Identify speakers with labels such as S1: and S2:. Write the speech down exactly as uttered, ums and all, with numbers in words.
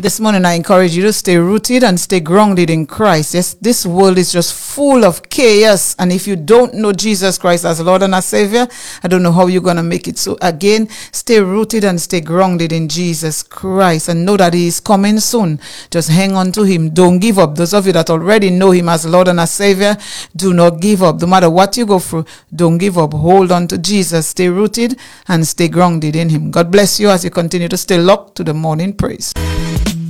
S1: This morning, I encourage you to stay rooted and stay grounded in Christ. Yes, this world is just full of chaos. And if you don't know Jesus Christ as Lord and as Savior, I don't know how you're going to make it. So again, stay rooted and stay grounded in Jesus Christ and know that He is coming soon. Just hang on to Him. Don't give up. Those of you that already know Him as Lord and as Savior, do not give up. No matter what you go through, don't give up. Hold on to Jesus. Stay rooted and stay grounded in Him. God bless you as you continue to stay locked to the morning praise.